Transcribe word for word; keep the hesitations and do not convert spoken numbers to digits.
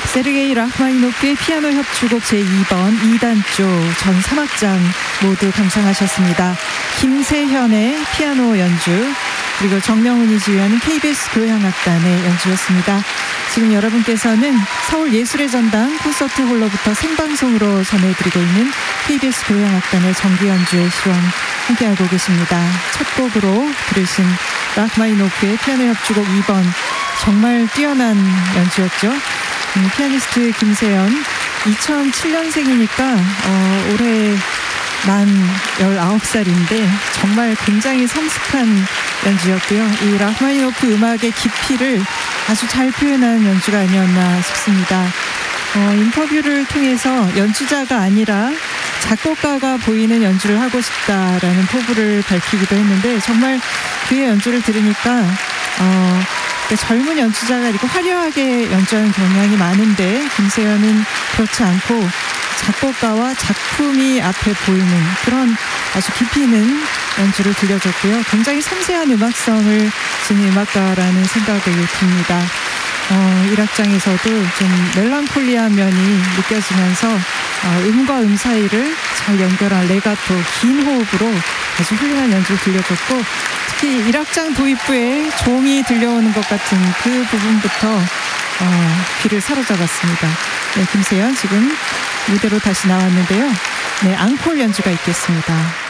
세르게이 라흐마니노프의 피아노 협주곡 제이 번 이 단조 전 삼 악장 모두 감상하셨습니다. 김세현의 피아노 연주, 그리고 정명훈이 지휘하는 케이비에스 교향악단의 연주였습니다. 지금 여러분께서는 서울예술의 전당 콘서트 홀로부터 생방송으로 전해드리고 있는 케이비에스 교향악단의 정기 연주의 시황 함께하고 계십니다. 첫 곡으로 들으신 라흐마니노프의 피아노 협주곡 이 번, 정말 뛰어난 연주였죠. 음, 피아니스트 김세현, 이천칠 년생이니까 어, 올해 만 열아홉 살인데 정말 굉장히 성숙한 연주였고요. 이 라흐마니노프 음악의 깊이를 아주 잘 표현한 연주가 아니었나 싶습니다. 어, 인터뷰를 통해서 연주자가 아니라 작곡가가 보이는 연주를 하고 싶다라는 포부를 밝히기도 했는데, 정말 그의 연주를 들으니까 어, 젊은 연주자가 이렇게 화려하게 연주하는 경향이 많은데, 김세현은 그렇지 않고 작곡가와 작품이 앞에 보이는 그런 아주 깊이 있는 연주를 들려줬고요. 굉장히 섬세한 음악성을 지닌 음악가라는 생각이 듭니다. 어, 일 악장에서도 좀 멜랑콜리한 면이 느껴지면서 어, 음과 음 사이를 잘 연결한 레가토, 긴 호흡으로 아주 훌륭한 연주를 들려줬고, 특히 일 악장 도입부에 종이 들려오는 것 같은 그 부분부터 어, 귀를 사로잡았습니다. 네, 김세현 지금 무대로 다시 나왔는데요. 네, 앙콜 연주가 있겠습니다.